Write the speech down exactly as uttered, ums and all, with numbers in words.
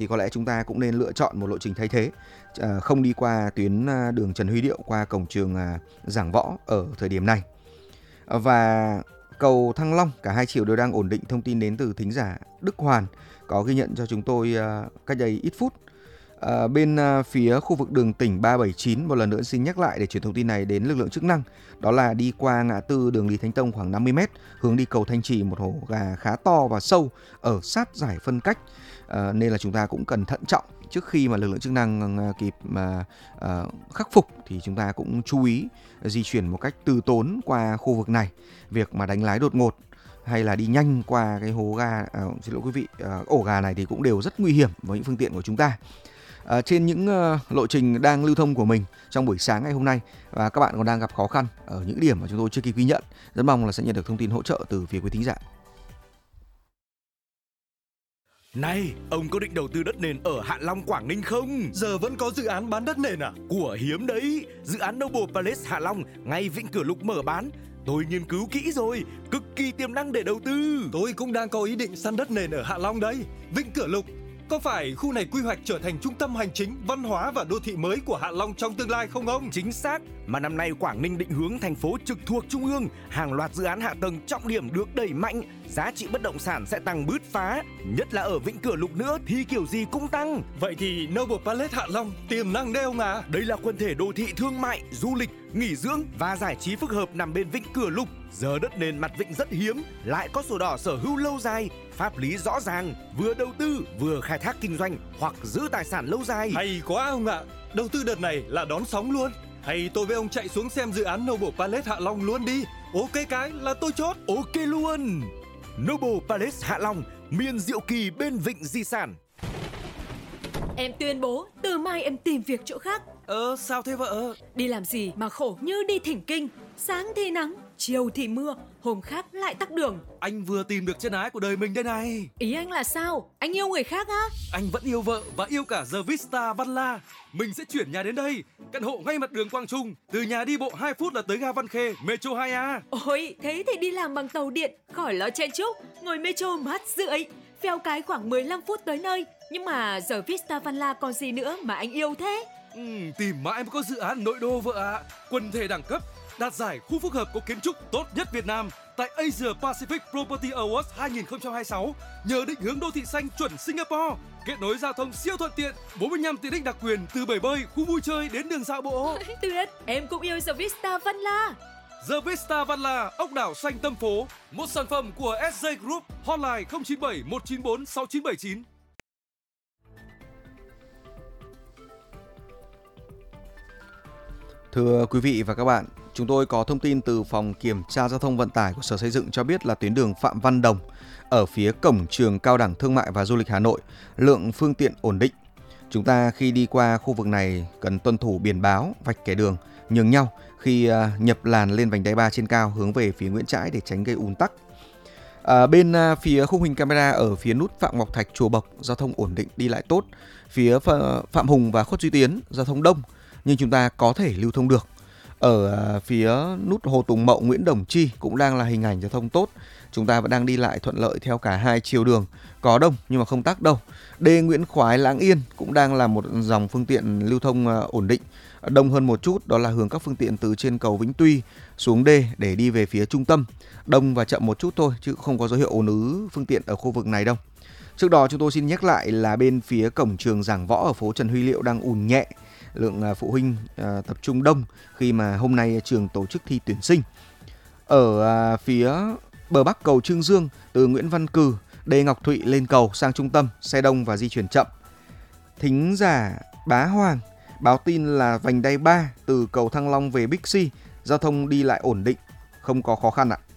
thì có lẽ chúng ta cũng nên lựa chọn một lộ trình thay thế, à, không đi qua tuyến à, đường Trần Huy Diệu qua cổng trường à, Giảng Võ ở thời điểm này. Và cầu Thăng Long, cả hai chiều đều đang ổn định. Thông tin đến từ thính giả Đức Hoàn có ghi nhận cho chúng tôi à, cách đây ít phút. À, bên à, phía khu vực đường tỉnh ba bảy chín, một lần nữa xin nhắc lại để chuyển thông tin này đến lực lượng chức năng, đó là đi qua ngã tư đường Lý Thánh Tông khoảng năm mươi mét, hướng đi cầu Thanh Trì, một hố gà khá to và sâu ở sát giải phân cách, à, nên là chúng ta cũng cần thận trọng trước khi mà lực lượng chức năng à, kịp mà à, khắc phục, thì chúng ta cũng chú ý di chuyển một cách từ tốn qua khu vực này. Việc mà đánh lái đột ngột hay là đi nhanh qua cái hố ga, à, xin lỗi quý vị, à, ổ gà này thì cũng đều rất nguy hiểm với những phương tiện của chúng ta. À, trên những uh, lộ trình đang lưu thông của mình trong buổi sáng ngày hôm nay, và các bạn còn đang gặp khó khăn ở những điểm mà chúng tôi chưa kịp ghi nhận, rất mong là sẽ nhận được thông tin hỗ trợ từ phía quý thính giả. Này, ông có định đầu tư đất nền ở Hạ Long, Quảng Ninh không? Giờ vẫn có dự án bán đất nền à? Của hiếm đấy, dự án Noble Palace Hạ Long ngay Vĩnh Cửa Lục mở bán. Tôi nghiên cứu kỹ rồi, cực kỳ tiềm năng để đầu tư. Tôi cũng đang có ý định săn đất nền ở Hạ Long đấy. Vĩnh Cửa Lục, có phải khu này quy hoạch trở thành trung tâm hành chính, văn hóa và đô thị mới của Hạ Long trong tương lai không ông? Chính xác, mà năm nay Quảng Ninh định hướng thành phố trực thuộc trung ương, hàng loạt dự án hạ tầng trọng điểm được đẩy mạnh, giá trị bất động sản sẽ tăng bứt phá, nhất là ở Vĩnh Cửa Lục nữa thì kiểu gì cũng tăng. Vậy thì Noble Palace Hạ Long tiềm năng đấy ông à? Đây là quần thể đô thị thương mại, du lịch, nghỉ dưỡng và giải trí phức hợp nằm bên Vĩnh Cửa Lục. Giờ đất nền mặt vịnh rất hiếm, lại có sổ đỏ sở hữu lâu dài, pháp lý rõ ràng, vừa đầu tư vừa khai thác kinh doanh hoặc giữ tài sản lâu dài. Hay quá ông ạ, đầu tư đợt này là đón sóng luôn. Hay tôi với ông chạy xuống xem dự án Noble Palace Hạ Long luôn đi. Ok cái là tôi chốt. Ok luôn. Noble Palace Hạ Long, miền diệu kỳ bên vịnh di sản. Em tuyên bố từ mai em tìm việc chỗ khác. Ờ sao thế vợ? Đi làm gì mà khổ như đi thỉnh kinh. Sáng thì nắng, chiều thì mưa, hôm khác lại tắc đường. Anh vừa tìm được chân ái của đời mình đây này. Ý anh là sao? Anh yêu người khác á? Anh vẫn yêu vợ và yêu cả The Vista Văn La. Mình sẽ chuyển nhà đến đây, căn hộ ngay mặt đường Quang Trung. Từ nhà đi bộ hai phút là tới ga Văn Khê, Metro hai A. Ôi, thế thì đi làm bằng tàu điện, khỏi lo chen chúc, ngồi Metro mát rượi. Phèo cái khoảng mười lăm phút tới nơi. Nhưng mà giờ Vista Văn La còn gì nữa mà anh yêu thế? Ừ, tìm mãi mới có dự án nội đô vợ ạ. À. Quần thể đẳng cấp, đạt giải khu phức hợp có kiến trúc tốt nhất Việt Nam tại Asia Pacific Property Awards hai không hai sáu. Nhờ định hướng đô thị xanh chuẩn Singapore, kết nối giao thông siêu thuận tiện, bốn mươi lăm tiện ích đặc quyền từ bể bơi, khu vui chơi đến đường dạo bộ. Tuyệt, em cũng yêu The Vista Văn La. The Vista Văn La, ốc đảo xanh tâm phố, một sản phẩm của ét gi Group, hotline không chín bảy một chín bốn sáu chín bảy chín. Thưa quý vị và các bạn, chúng tôi có thông tin từ Phòng Kiểm tra Giao thông Vận tải của Sở Xây dựng cho biết là tuyến đường Phạm Văn Đồng ở phía cổng trường Cao đẳng Thương mại và Du lịch Hà Nội, lượng phương tiện ổn định. Chúng ta khi đi qua khu vực này cần tuân thủ biển báo, vạch kẻ đường, nhường nhau khi uh, nhập làn lên vành đai ba trên cao hướng về phía Nguyễn Trãi để tránh gây ùn tắc. À, bên uh, phía khung hình camera ở phía nút Phạm Ngọc Thạch, Chùa Bộc, giao thông ổn định, đi lại tốt. Phía Phạm Hùng và Khuất Duy Tiến, giao thông đông, nhưng chúng ta có thể lưu thông được. Ở uh, phía nút Hồ Tùng Mậu, Nguyễn Đồng Chi cũng đang là hình ảnh giao thông tốt. Chúng ta vẫn đang đi lại thuận lợi theo cả hai chiều đường, có đông nhưng mà không tắc đâu. D Nguyễn Khoái, Lãng Yên cũng đang là một dòng phương tiện lưu thông uh, ổn định. Đông hơn một chút đó là hướng các phương tiện từ trên cầu Vĩnh Tuy xuống D để đi về phía trung tâm. Đông và chậm một chút thôi chứ không có dấu hiệu ùn ứ phương tiện ở khu vực này đâu. Trước đó chúng tôi xin nhắc lại là bên phía cổng trường Giảng Võ ở phố Trần Huy Diệu đang ùn nhẹ. Lượng phụ huynh uh, tập trung đông khi mà hôm nay trường tổ chức thi tuyển sinh. Ở uh, phía bờ bắc cầu Trương Dương, từ Nguyễn Văn Cừ, D Ngọc Thụy lên cầu sang trung tâm, xe đông và di chuyển chậm. Thính giả Bá Hoàng báo tin là vành đai ba từ cầu Thăng Long về Bixi, giao thông đi lại ổn định, không có khó khăn ạ.